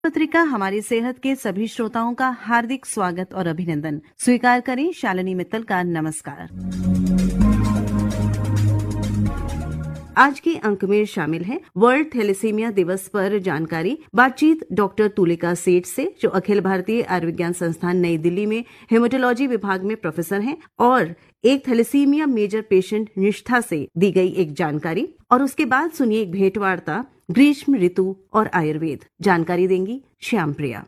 पत्रिका हमारी सेहत के सभी श्रोताओं का हार्दिक स्वागत और अभिनंदन। स्वीकार करें शालिनी मित्तल का नमस्कार। आज के अंक में शामिल है वर्ल्ड थैलेसीमिया दिवस पर जानकारी, बातचीत डॉक्टर तुलिका सेठ से, जो अखिल भारतीय आयुर्विज्ञान संस्थान नई दिल्ली में हेमेटोलॉजी विभाग में प्रोफेसर हैं, और एक थैलेसीमिया मेजर पेशेंट निष्ठा से दी गई एक जानकारी, और उसके बाद सुनिए एक भेंटवार्ता ग्रीष्म ऋतु और आयुर्वेद। जानकारी देंगी श्याम प्रिया।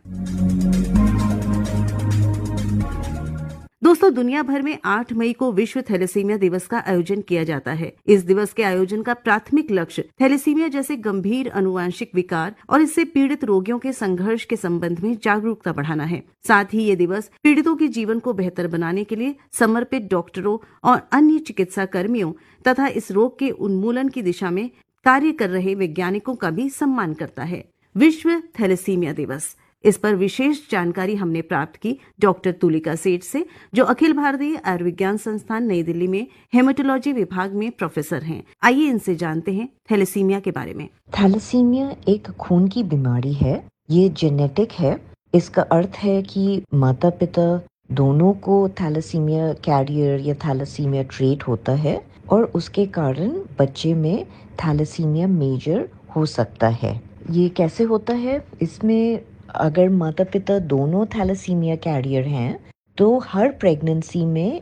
दोस्तों, दुनिया भर में 8 मई को विश्व थैलेसीमिया दिवस का आयोजन किया जाता है। इस दिवस के आयोजन का प्राथमिक लक्ष्य थैलेसीमिया जैसे गंभीर अनुवांशिक विकार और इससे पीड़ित रोगियों के संघर्ष के संबंध में जागरूकता बढ़ाना है। साथ ही ये दिवस पीड़ितों के जीवन को बेहतर बनाने के लिए समर्पित डॉक्टरों और अन्य चिकित्सा कर्मियों तथा इस रोग के उन्मूलन की दिशा में कार्य कर रहे वैज्ञानिकों का भी सम्मान करता है। विश्व थैलेसीमिया दिवस, इस पर विशेष जानकारी हमने प्राप्त की डॉक्टर तुलिका सेठ से, जो अखिल भारतीय आयुर्विज्ञान संस्थान नई दिल्ली में हेमेटोलॉजी विभाग में प्रोफेसर हैं। आइए इनसे जानते हैं थैलेसीमिया के बारे में। थैलेसीमिया एक खून की बीमारी है। ये जेनेटिक है। इसका अर्थ है कि माता पिता दोनों को थैलेसीमिया कैरियर या थैलेसीमिया ट्रेट होता है और उसके कारण बच्चे में थैलेसीमिया मेजर हो सकता है। ये कैसे होता है? इसमें अगर माता पिता दोनों थैलेसीमिया कैरियर हैं तो हर प्रेगनेंसी में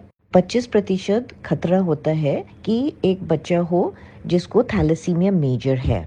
25% खतरा होता है कि एक बच्चा हो जिसको थैलेसीमिया मेजर है।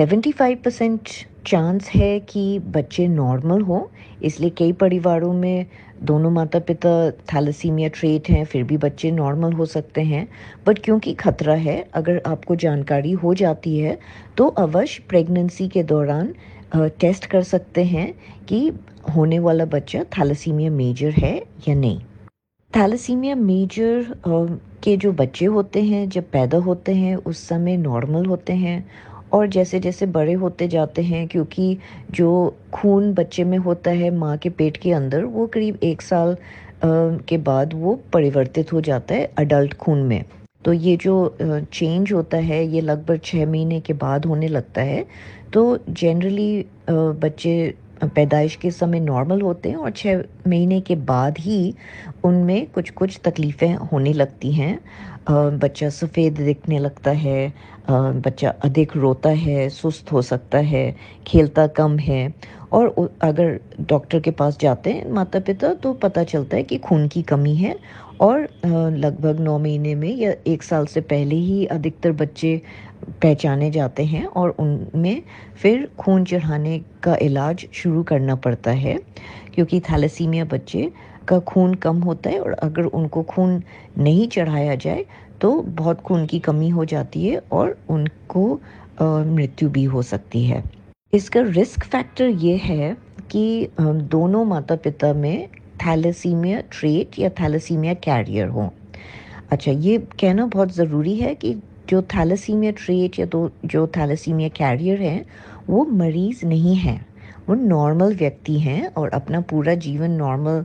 75% चांस है कि बच्चे नॉर्मल हो। इसलिए कई परिवारों में दोनों माता पिता थैलेसीमिया ट्रेट हैं, फिर भी बच्चे नॉर्मल हो सकते हैं। बट क्योंकि खतरा है, अगर आपको जानकारी हो जाती है तो अवश्य प्रेगनेंसी के दौरान टेस्ट कर सकते हैं कि होने वाला बच्चा थैलेसीमिया मेजर है या नहीं। थैलेसीमिया मेजर के जो बच्चे होते हैं जब पैदा होते हैं उस समय नॉर्मल होते हैं, और जैसे जैसे बड़े होते जाते हैं, क्योंकि जो खून बच्चे में होता है माँ के पेट के अंदर, वो करीब 1 साल के बाद वो परिवर्तित हो जाता है अडल्ट खून में। तो ये जो चेंज होता है ये लगभग 6 महीने के बाद होने लगता है। तो जनरली बच्चे पैदाइश के समय नॉर्मल होते हैं और 6 महीने के बाद ही उनमें कुछ कुछ तकलीफ़ें होने लगती हैं। बच्चा सफ़ेद दिखने लगता है, बच्चा अधिक रोता है, सुस्त हो सकता है, खेलता कम है, और अगर डॉक्टर के पास जाते हैं माता पिता तो पता चलता है कि खून की कमी है। और लगभग 9 महीने में या 1 साल से पहले ही अधिकतर बच्चे पहचाने जाते हैं और उनमें फिर खून चढ़ाने का इलाज शुरू करना पड़ता है, क्योंकि थैलेसीमिया बच्चे का खून कम होता है और अगर उनको खून नहीं चढ़ाया जाए तो बहुत खून की कमी हो जाती है और उनको मृत्यु भी हो सकती है। इसका रिस्क फैक्टर ये है कि दोनों माता पिता में थैलेसीमिया ट्रेट या थैलेसीमिया कैरियर हो। अच्छा, ये कहना बहुत ज़रूरी है कि जो थैलेसीमिया ट्रेट या तो जो थैलेसीमिया कैरियर हैं वो मरीज़ नहीं हैं, वो नॉर्मल व्यक्ति हैं और अपना पूरा जीवन नॉर्मल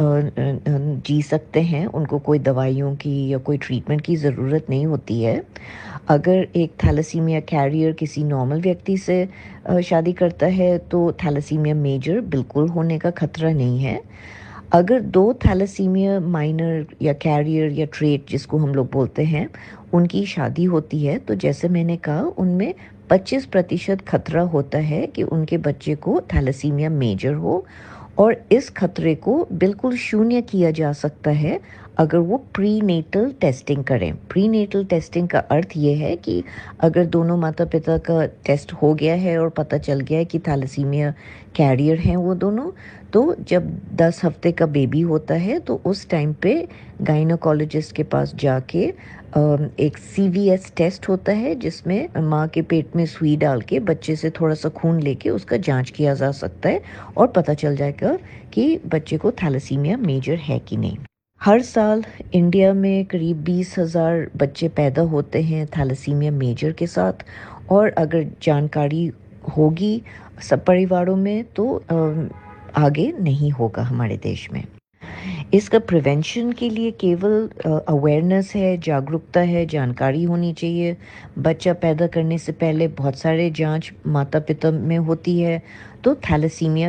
जी सकते हैं। उनको कोई दवाइयों की या कोई ट्रीटमेंट की ज़रूरत नहीं होती है। अगर एक थैलेसीमिया कैरियर किसी नॉर्मल व्यक्ति से शादी करता है तो थैलेसीमिया मेजर बिल्कुल होने का खतरा नहीं है। अगर 2 थैलेसीमिया माइनर या कैरियर या ट्रेट जिसको हम लोग बोलते हैं उनकी शादी होती है तो जैसे मैंने कहा उनमें 25% खतरा होता है कि उनके बच्चे को थैलेसीमिया मेजर हो, और इस खतरे को बिल्कुल शून्य किया जा सकता है अगर वो प्रीनेटल टेस्टिंग करें। प्रीनेटल टेस्टिंग का अर्थ ये है कि अगर दोनों माता पिता का टेस्ट हो गया है और पता चल गया है कि थैलेसीमिया कैरियर हैं वो दोनों, तो जब 10 हफ्ते का बेबी होता है तो उस टाइम पे गाइनोकोलॉजिस्ट के पास जाके एक CVS टेस्ट होता है जिसमें माँ के पेट में सुई डाल के बच्चे से थोड़ा सा खून लेके उसका जांच किया जा सकता है और पता चल जाएगा कि बच्चे को थैलेसीमिया मेजर है कि नहीं। हर साल इंडिया में करीब 20,000 बच्चे पैदा होते हैं थैलेसीमिया मेजर के साथ, और अगर जानकारी होगी सब परिवारों में तो आगे नहीं होगा हमारे देश में। इसका प्रिवेंशन के लिए केवल अवेयरनेस है, जागरूकता है, जानकारी होनी चाहिए। बच्चा पैदा करने से पहले बहुत सारे जांच माता-पिता में होती है, तो थैलेसीमिया